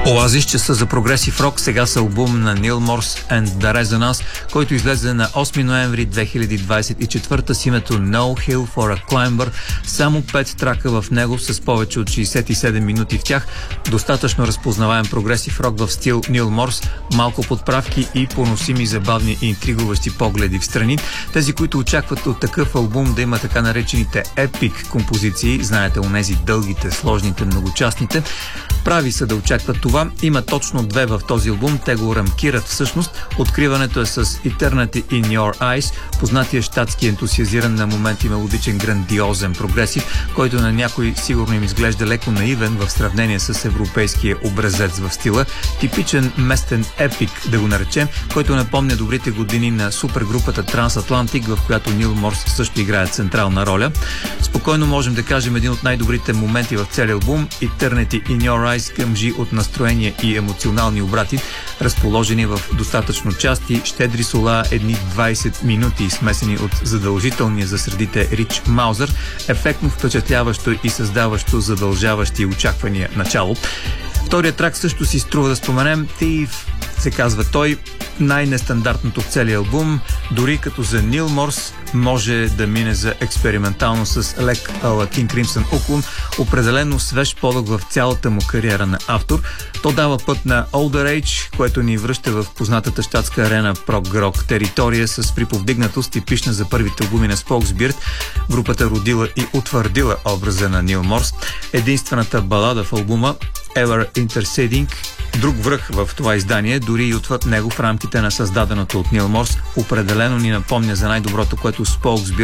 Оазис, часа за прогресив рок, сега са албум на Neal Morse and The Resonance, който излезе на 8 ноември 2024 с името No Hill for a Climber. Само 5 трака в него с повече от 67 минути в тях. Достатъчно разпознаваем прогресив рок в стил Neal Morse, малко подправки и поносими, забавни и интригуващи погледи в страни. Тези, които очакват от такъв албум да има така наречените епик композиции, знаете, онези дългите, сложните, многочастните, прави са да очакват това. Има точно 2 в този албум. Те го рамкират всъщност. Откриването е с Eternity in Your Eyes, познатия щатски ентусиазиран на моменти мелодичен грандиозен прогресив, който на някой сигурно им изглежда леко наивен в сравнение с европейския образец в стила. Типичен местен епик, да го наречем, който напомня добрите години на супергрупата Transatlantic, в която Neal Morse също играе централна роля. Спокойно можем да кажем един от най-добрите моменти в целия албум. Eternity in Your Eyes гъмжи от настроение и емоционални обрати, разположени в достатъчно части, щедри сола, едни 20 минути, смесени от задължителния за средите Рич Маузър, ефектно впечатляващо и създаващо задължаващи очаквания начало. Вторият трак също си струва да споменем. Thief се казва той, най-нестандартното в целия албум, дори като за Neal Morse може да мине за експериментално с лек ала King Crimson уклон, определено свеж полъх в цялата му кариера на автор. То дава път на Older Age, което ни връща в познатата щатска арена прог-рок територия с приповдигнатост, типична за първите албуми на Spokes Beard, групата родила и утвърдила образа на Neal Morse. Единствената балада в албума, Ever Interceding, друг връх в това издание, дори и отвъд него в рамките на създаденото от Neal Morse, определено ни напомня за най-доброто, което Spokes Beard